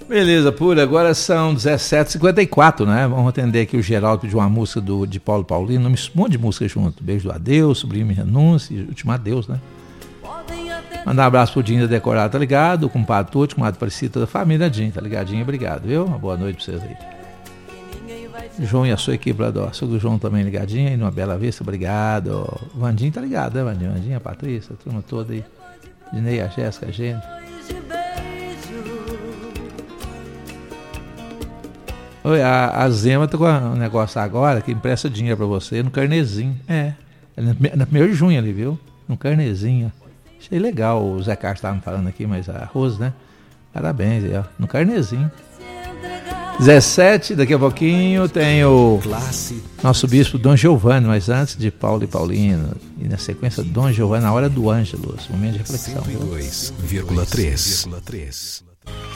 Beleza, pura. Agora são 17h54, né? Vamos atender aqui o Geraldo, pediu uma música de Paulo Paulino, um monte de música junto. Beijo do Adeus, Sublime Renúncia e Último Adeus, né? Mandar um abraço pro Dinho da Decorada, tá ligado? O compadre Tuti, comadre Aparecida, toda a família Dinho, tá ligadinho? Obrigado, viu? Uma boa noite pra vocês aí. João e a sua equipe lá do Sogro João também ligadinho aí, numa bela vista, obrigado. O Vandinho tá ligado, né, Vandinho? Vandinho, a Patrícia, a turma toda aí. Dinei, a Jéssica, a gente. Oi, a Zema tá com um negócio agora que empresta dinheiro pra você no carnezinho. É no 1º de junho ali, viu? No carnezinho. Achei legal, o Zé Carlos estava falando aqui, mas a Rose, né? Parabéns aí, ó. No carnezinho. 17, daqui a pouquinho tem o nosso bispo Dom Giovanni, mas antes de Paulo e Paulino, e na sequência Dom Giovanni, na hora do Ângelus, momento de reflexão. 102,3.